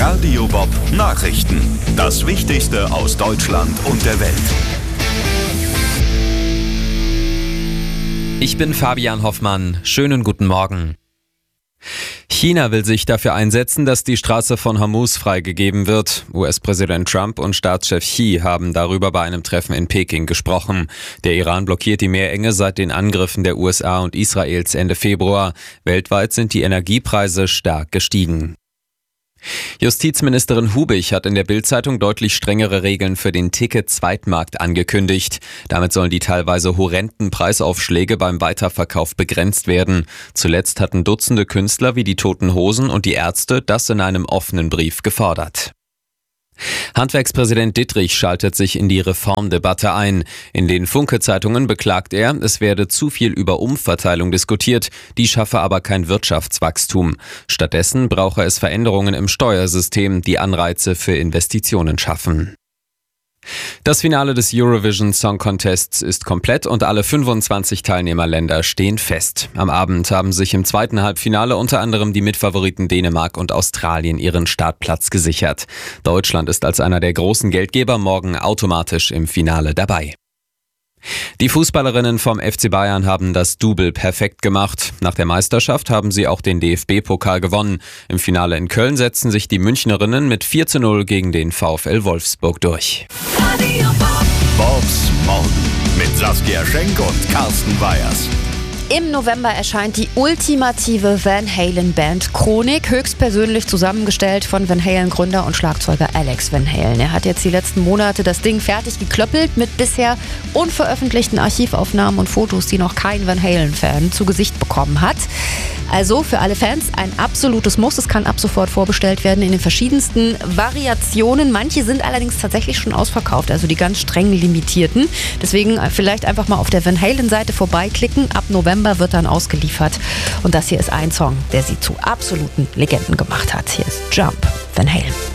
Radio Bob Nachrichten. Das Wichtigste aus Deutschland und der Welt. Ich bin Fabian Hoffmann. Schönen guten Morgen. China will sich dafür einsetzen, dass die Straße von Hormuz freigegeben wird. US-Präsident Trump und Staatschef Xi haben darüber bei einem Treffen in Peking gesprochen. Der Iran blockiert die Meerenge seit den Angriffen der USA und Israels Ende Februar. Weltweit sind die Energiepreise stark gestiegen. Justizministerin Hubich hat in der Bild-Zeitung deutlich strengere Regeln für den Ticket-Zweitmarkt angekündigt. Damit sollen die teilweise horrenden Preisaufschläge beim Weiterverkauf begrenzt werden. Zuletzt hatten Dutzende Künstler wie die Toten Hosen und die Ärzte das in einem offenen Brief gefordert. Handwerkspräsident Dittrich schaltet sich in die Reformdebatte ein. In den Funke-Zeitungen beklagt er, es werde zu viel über Umverteilung diskutiert, die schaffe aber kein Wirtschaftswachstum. Stattdessen brauche es Veränderungen im Steuersystem, die Anreize für Investitionen schaffen. Das Finale des Eurovision Song Contests ist komplett und alle 25 Teilnehmerländer stehen fest. Am Abend haben sich im zweiten Halbfinale unter anderem die Mitfavoriten Dänemark und Australien ihren Startplatz gesichert. Deutschland ist als einer der großen Geldgeber morgen automatisch im Finale dabei. Die Fußballerinnen vom FC Bayern haben das Double perfekt gemacht. Nach der Meisterschaft haben sie auch den DFB-Pokal gewonnen. Im Finale in Köln setzen sich die Münchnerinnen mit 4:0 gegen den VfL Wolfsburg durch. Bobs Morgen mit Saskia Schenk und Carsten Weyers. Im November erscheint die ultimative Van Halen Band Chronik, höchstpersönlich zusammengestellt von Van Halen Gründer und Schlagzeuger Alex Van Halen. Er hat jetzt die letzten Monate das Ding fertig geklöppelt mit bisher unveröffentlichten Archivaufnahmen und Fotos, die noch kein Van Halen-Fan zu Gesicht bekommen hat. Also für alle Fans ein absolutes Muss. Es kann ab sofort vorbestellt werden in den verschiedensten Variationen. Manche sind allerdings tatsächlich schon ausverkauft, also die ganz streng limitierten. Deswegen vielleicht einfach mal auf der Van Halen-Seite vorbeiklicken. Ab November wird dann ausgeliefert. Und das hier ist ein Song, der sie zu absoluten Legenden gemacht hat. Hier ist Jump, Van Halen.